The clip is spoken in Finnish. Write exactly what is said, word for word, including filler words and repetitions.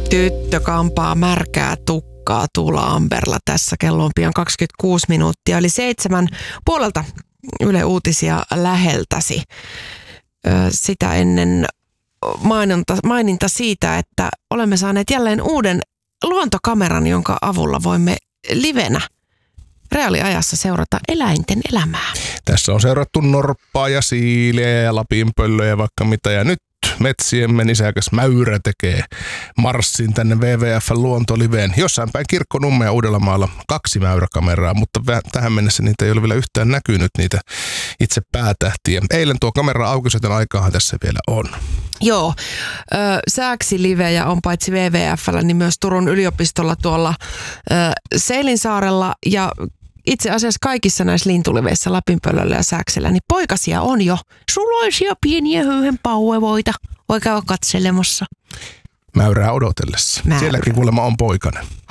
Tyttö kampaa märkää tukkaa Tuula Amberla tässä. Kello on pian kaksikymmentäkuusi minuuttia. Eli seitsemän puolelta Yle Uutisia läheltäsi. Sitä ennen maininta, maininta siitä, että olemme saaneet jälleen uuden luontokameran, jonka avulla voimme livenä reaaliajassa seurata eläinten elämää. Tässä on seurattu norppaa ja siileä ja lapinpöllöjä ja vaikka mitä. Ja nyt metsiemme nisäkäs Mäyrä tekee marssin tänne W W F:n luontoliveen. Jossain päin Kirkkonummea ja Uudellamaalla kaksi mäyräkameraa, mutta tähän mennessä niitä ei ole vielä yhtään näkynyt, niitä itse päätähtiä. Eilen tuo kamera auki, joten aikaahan tässä vielä on. Joo, ö, sääksilivejä on paitsi W W F:llä, niin myös Turun yliopistolla tuolla ö, Seilinsaarella ja itse asiassa kaikissa näissä lintuliveissä Lapinpöllöllä ja Sääksellä, niin poikasia on jo suloisia pieniä höyhenpauevoita. Voi käydä katselemassa. Mäyrää odotellessa. Mäyrä. Sielläkin kuulemma on poikainen.